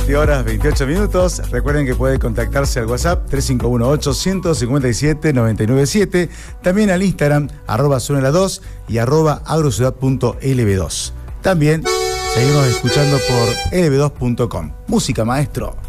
Horas 28 minutos. Recuerden que puede contactarse al WhatsApp 3518-157-997. También al Instagram @suenala2 y @agrociudad.lb2. También seguimos escuchando por lb2.com. Música, maestro.